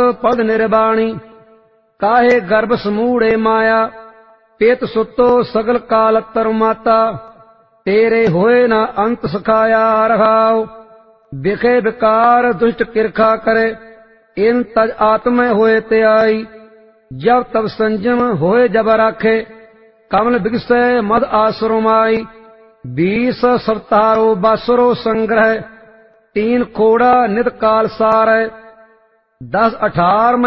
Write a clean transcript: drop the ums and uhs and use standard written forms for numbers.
पद निर्वाणी। काहे गर्भ समूढ़े माया, पेत सुतो सगल काल तर माता। तेरे होए न अंत सखाया रहाओ, बिखे विकार दुष्ट किरखा करे। इन तज आत्म होए त्याई, जब तब संजम होए जब राखे। कमल बिगसै मद आश्रमाई, 20 सप्तारो बासुरो संग्रह। 3 खोड़ा नित काल सार, 10 18